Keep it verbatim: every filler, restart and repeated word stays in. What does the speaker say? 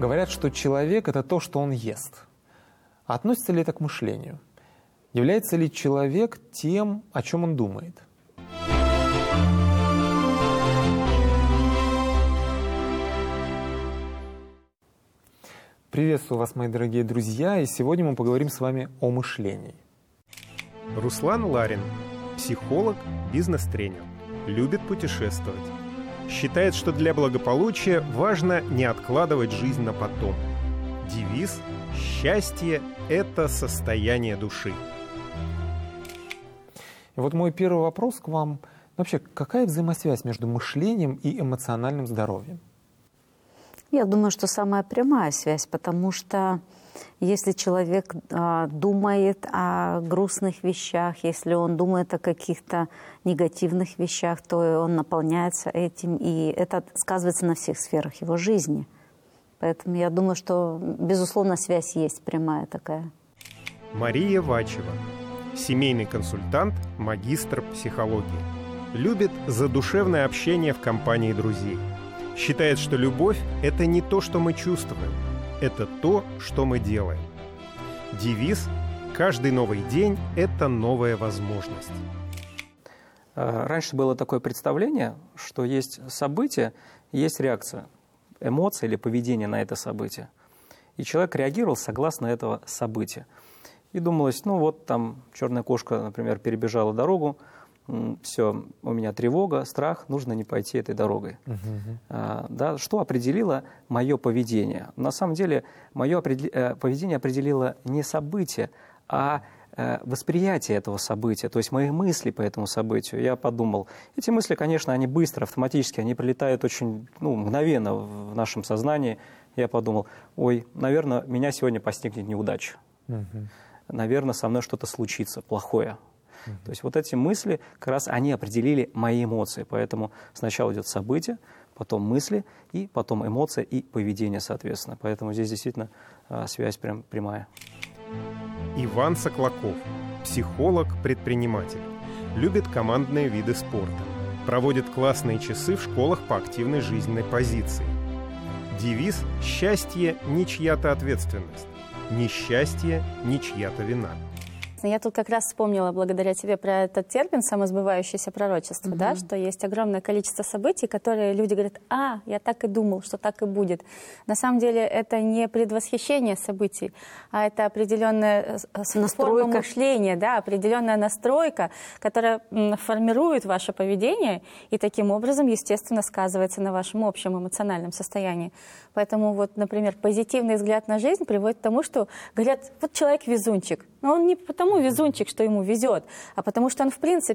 Говорят, что человек – это то, что он ест. А относится ли это к мышлению? Является ли человек тем, о чем он думает? Приветствую вас, мои дорогие друзья, и сегодня мы поговорим с вами о мышлении. Руслан Ларин, психолог, бизнес-тренер, любит путешествовать. Считает, что для благополучия важно не откладывать жизнь на потом. Девиз «Счастье – это состояние души». И вот мой первый вопрос к вам. Вообще, какая взаимосвязь между мышлением и эмоциональным здоровьем? Я думаю, что самая прямая связь, потому что если человек а, думает о грустных вещах, если он думает о каких-то негативных вещах, то он наполняется этим, и это сказывается на всех сферах его жизни. Поэтому я думаю, что, безусловно, связь есть прямая такая. Мария Вачева, семейный консультант, магистр психологии. Любит задушевное общение в компании друзей. Считает, что любовь – это не то, что мы чувствуем, это то, что мы делаем. Девиз «Каждый новый день – это новая возможность». Раньше было такое представление, что есть событие, есть реакция, эмоция или поведение на это событие. И человек реагировал согласно этого события. И думалось, ну вот там черная кошка, например, перебежала дорогу, все, у меня тревога, страх, нужно не пойти этой дорогой. Uh-huh. а, да, что определило мое поведение? На самом деле, мое определ... поведение определило не событие, а э, восприятие этого события, то есть мои мысли по этому событию. Я подумал, эти мысли, конечно, они быстро, автоматически, они прилетают очень ну, мгновенно в нашем сознании. Я подумал, ой, наверное, меня сегодня постигнет неудача. Uh-huh. Наверное, со мной что-то случится плохое. Uh-huh. То есть вот эти мысли, как раз они определили мои эмоции. Поэтому сначала идет событие, потом мысли, и потом эмоции и поведение, соответственно. Поэтому здесь действительно а, связь прям прямая. Иван Соклаков, психолог, предприниматель. Любит командные виды спорта. Проводит классные часы в школах по активной жизненной позиции. Девиз «Счастье – не чья-то ответственность. Несчастье – не чья-то вина». Я тут как раз вспомнила благодаря тебе про этот термин «самосбывающееся пророчество», угу. да, что есть огромное количество событий, которые люди говорят, а, я так и думал, что так и будет. На самом деле это не предвосхищение событий, а это определенная форма мышления, да, определенная настройка, которая формирует ваше поведение и таким образом, естественно, сказывается на вашем общем эмоциональном состоянии. Поэтому вот, например, позитивный взгляд на жизнь приводит к тому, что говорят, вот человек везунчик, но он не потому везунчик, что ему везет, а потому что он, в принципе,